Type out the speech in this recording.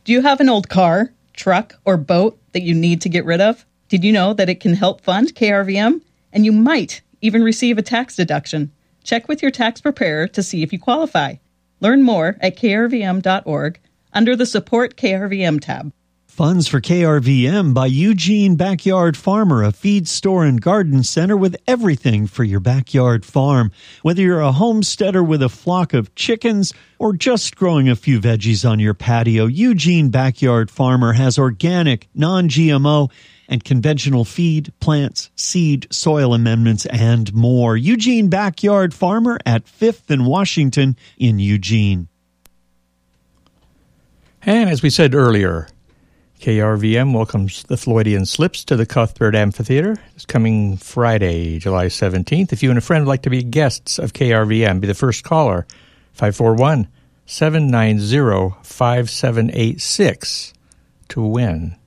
Do you have an old car, truck, or boat that you need to get rid of? Did you know that it can help fund KRVM? And you might even receive a tax deduction. Check with your tax preparer to see if you qualify. Learn more at krvm.org under the Support KRVM tab. Funds for KRVM by Eugene Backyard Farmer, a feed store and garden center with everything for your backyard farm. Whether you're a homesteader with a flock of chickens or just growing a few veggies on your patio, Eugene Backyard Farmer has organic, non-GMO, and conventional feed, plants, seed, soil amendments, and more. Eugene Backyard Farmer at 5th and Washington in Eugene. And as we said earlier, KRVM welcomes the Floydian Slips to the Cuthbert Amphitheater. It's coming Friday, July 17th. If you and a friend would like to be guests of KRVM, be the first caller, 541-790-5786 to win.